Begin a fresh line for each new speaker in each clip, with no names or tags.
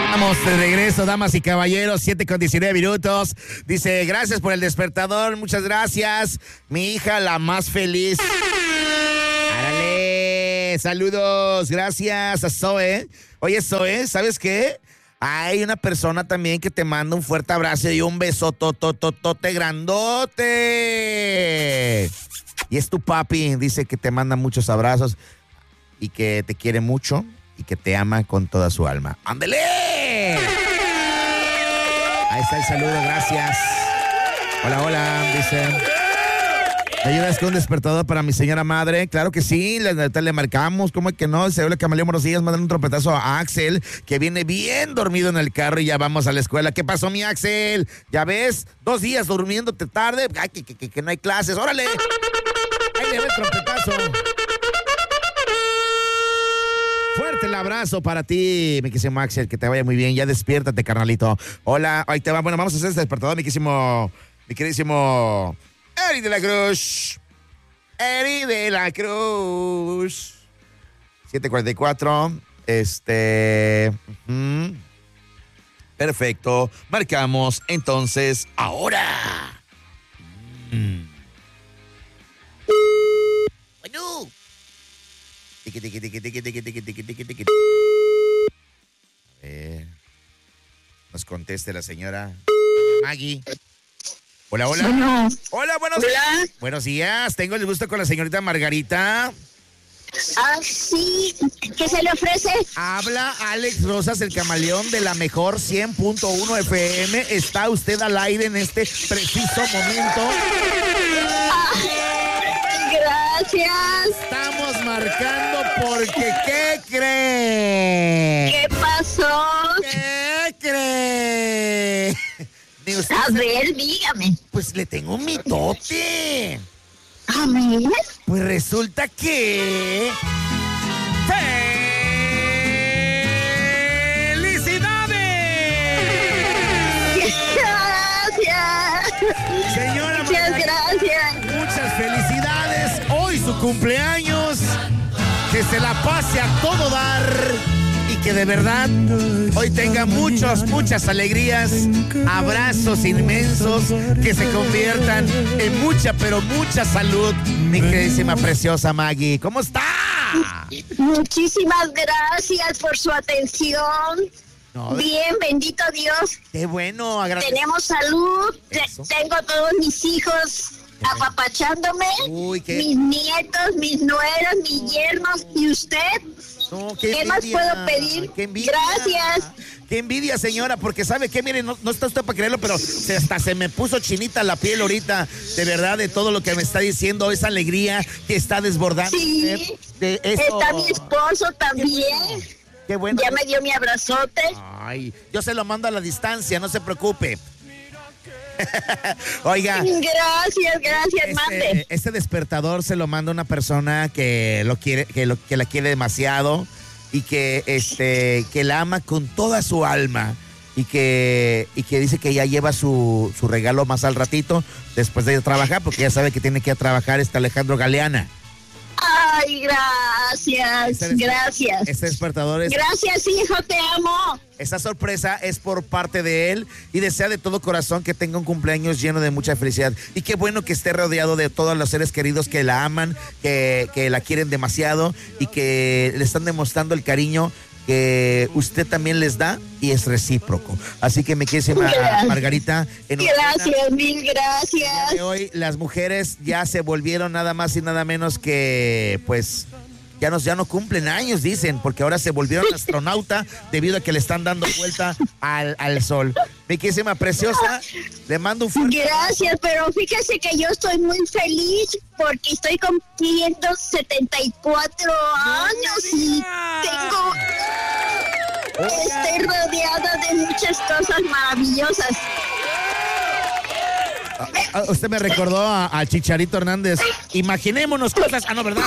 Estamos de regreso, damas y caballeros, 7:19. Dice, gracias por el despertador, muchas gracias. Mi hija, la más feliz. ¡Árale! Saludos, gracias a Zoe. Oye, Zoe, ¿sabes qué? Hay una persona también que te manda un fuerte abrazo y un beso totototote grandote. Y es tu papi, dice que te manda muchos abrazos y que te quiere mucho y que te ama con toda su alma. ¡Ándele! Ahí está el saludo, gracias. Hola, hola, dice. ¿Me ayudas con un despertador para mi señora madre? Claro que sí, le marcamos, ¿cómo es que no? Se habla Camaleón Morosillas, mandan un trompetazo a Axel, que viene bien dormido en el carro y ya vamos a la escuela. ¿Qué pasó, mi Axel? ¿Ya ves? 2 días durmiéndote tarde. Ay, que no hay clases. ¡Órale! Ahí le va el trompetazo. Fuerte el abrazo para ti, mi querísimo Axel, que te vaya muy bien. Ya despiértate, carnalito. Hola, ahí te va. Bueno, vamos a hacer este despertador, mi querísimo Eri de la Cruz. Eri de la Cruz. 7:44. Perfecto. Marcamos entonces ahora. Bueno. A ver. Nos conteste la señora Maggie. Hola, hola.
Bueno.
Hola, buenos días. Tengo el gusto con la señorita Margarita.
Sí, ¿qué se le ofrece?
Habla Alex Rosas, el camaleón de la mejor 100.1 FM. Está usted al aire en este preciso momento.
Gracias.
Estamos marcando porque, ¿qué cree?
¿Qué pasó?
¿Qué cree?
A ver, dígame.
Pues le tengo un mitote.
A ver.
Pues resulta que... ¡Felicidades!
Gracias.
Señora
Muchas gracias.
Muchas felicidades. Hoy su cumpleaños. Que se la pase a todo dar. Y que de verdad hoy tenga muchas alegrías, abrazos inmensos que se conviertan en mucha, pero mucha salud. Mi queridísima preciosa Maggie, ¿cómo está?
Muchísimas gracias por su atención.
No,
bien, bendito Dios.
Qué bueno,
tenemos salud. Tengo todos mis hijos apapachándome.
Uy,
mis nietos, mis nueras, mis yernos y usted.
No,
¿Qué más puedo pedir?
¡Qué envidia!
Gracias.
¡Qué envidia, señora! Porque ¿sabe qué? Mire, no está usted para creerlo, pero hasta se me puso chinita la piel ahorita, de verdad, de todo lo que me está diciendo, esa alegría que está desbordando.
Sí,
de eso.
Está mi esposo también.
Qué bueno.
Ya me dio mi abrazote.
Ay, yo se lo mando a la distancia, no se preocupe. Oiga.
Gracias, mande.
Este despertador se lo manda una persona que lo quiere, que la quiere demasiado y que la ama con toda su alma y que dice que ya lleva su regalo más al ratito después de ir a trabajar, porque ya sabe que tiene que ir a trabajar Alejandro Galeana.
Ay, gracias.
Este despertador es...
Gracias, hijo, te amo.
Esta sorpresa es por parte de él y desea de todo corazón que tenga un cumpleaños lleno de mucha felicidad. Y qué bueno que esté rodeado de todos los seres queridos que la aman, que la quieren demasiado y que le están demostrando el cariño que usted también les da y es recíproco. Así que me querísima Margarita.
Gracias, mil gracias.
Hoy las mujeres ya se volvieron nada más y nada menos que, pues, ya no cumplen años, dicen, porque ahora se volvieron astronauta debido a que le están dando vuelta al sol. Mi querísima preciosa, le mando un fuerte
Gracias, pero fíjese que yo estoy muy feliz porque estoy cumpliendo 74 años y estoy rodeada de muchas cosas maravillosas.
Usted me recordó a Chicharito Hernández. Imaginémonos cosas. Ah, no, ¿verdad?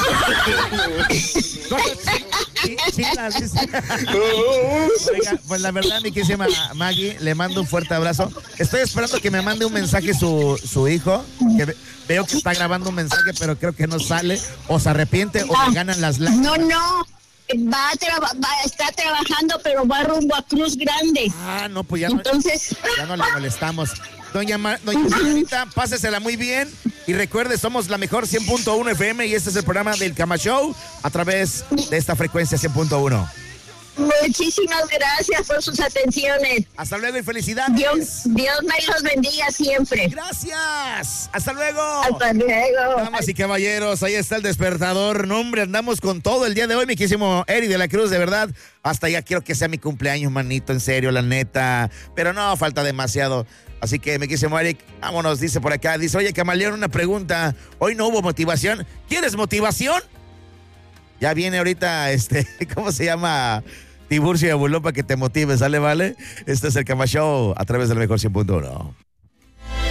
Oiga, pues la verdad, mi querísima Maggie, le mando un fuerte abrazo. Estoy esperando que me mande un mensaje su hijo. Que veo que está grabando un mensaje, pero creo que no sale. O se arrepiente o me ganan las lágrimas.
No. va a estar trabajando, pero va rumbo a Cruz Grande.
Ah, no, pues ya
Entonces,
ya no le molestamos. Doña Margarita, pásesela muy bien. Y recuerde, somos la mejor 100.1 FM y este es el programa del Cama Show a través de esta frecuencia 100.1.
muchísimas gracias por sus atenciones.
Hasta luego y felicidades.
Dios me los bendiga siempre.
Gracias. Hasta luego.
Hasta luego.
Damas y caballeros, ahí está el despertador. No, hombre, andamos con todo el día de hoy, mi querísimo Eri de la Cruz, de verdad. Hasta ya quiero que sea mi cumpleaños, manito, en serio, la neta. Pero no, falta demasiado. Así que, mi querísimo Eric, vámonos, dice por acá. Dice, oye, Camaleón, una pregunta. Hoy no hubo motivación. ¿Quieres motivación? Ya viene ahorita, ¿cómo se llama? Tiburcio y Abulón para que te motive, ¿sale, vale? Este es el Cama Show a través del mejor 100.1.